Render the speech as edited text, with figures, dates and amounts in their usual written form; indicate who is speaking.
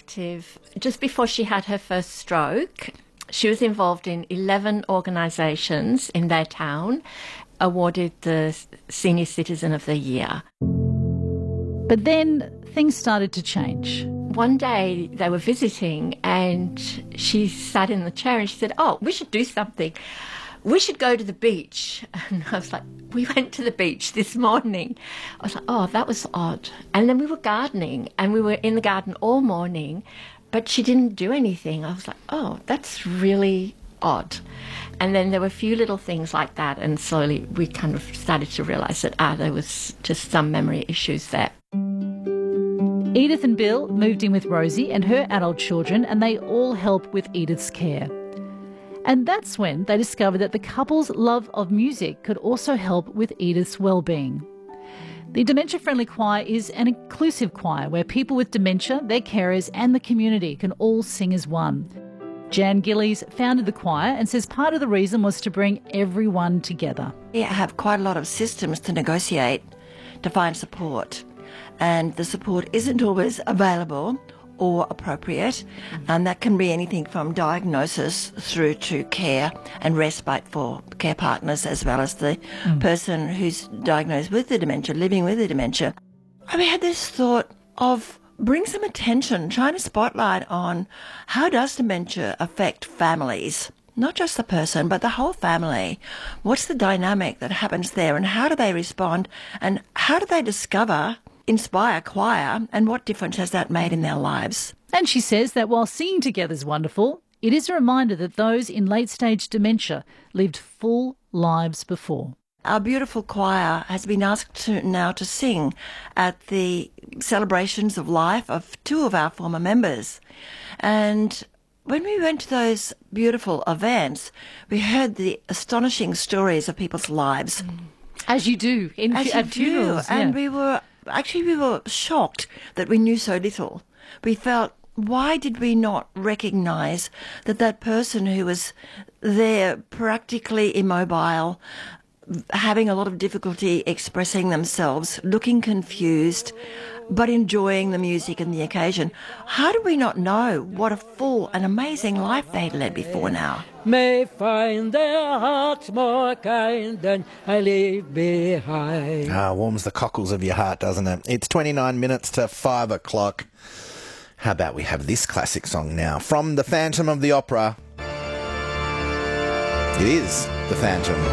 Speaker 1: active. Just before she had her first stroke, she was involved in 11 organisations in their town, awarded the Senior Citizen of the Year.
Speaker 2: But then things started to change.
Speaker 1: One day they were visiting and she sat in the chair and she said, "Oh, we should do something. We should go to the beach." And I was like, "We went to the beach this morning." I was like, "Oh, that was odd." And then we were gardening and we were in the garden all morning, but she didn't do anything. I was like, "Oh, that's really odd." And then there were a few little things like that, and slowly we kind of started to realise that there was just some memory issues there.
Speaker 2: Edith and Bill moved in with Rosie and her adult children, and they all help with Edith's care. And that's when they discovered that the couple's love of music could also help with Edith's well-being. The Dementia Friendly Choir is an inclusive choir where people with dementia, their carers and the community can all sing as one. Jan Gillies founded the choir and says part of the reason was to bring everyone together.
Speaker 3: We have quite a lot of systems to negotiate to find support, and the support isn't always available or appropriate, and that can be anything from diagnosis through to care and respite for care partners as well as the person who's diagnosed with the dementia, living with the dementia. And we had this thought of bring some attention, shine a spotlight on how does dementia affect families, not just the person, but the whole family. What's the dynamic that happens there, and how do they respond, and how do they discover Inspire Choir, and what difference has that made in their lives?
Speaker 2: And she says that while singing together is wonderful, it is a reminder that those in late-stage dementia lived full lives before.
Speaker 3: Our beautiful choir has been asked now to sing at the celebrations of life of two of our former members. And when we went to those beautiful events, we heard the astonishing stories of people's lives.
Speaker 2: As you do at funerals.
Speaker 3: And we were shocked that we knew so little. We felt, why did we not recognise that that person who was there practically immobile, having a lot of difficulty expressing themselves, looking confused, but enjoying the music and the occasion. How do we not know what a full and amazing life they'd led before now?
Speaker 4: May find their hearts more kind than I leave behind.
Speaker 5: Warms the cockles of your heart, doesn't it? It's 29 minutes to 5 o'clock. How about we have this classic song now from The Phantom of the Opera? It is The Phantom.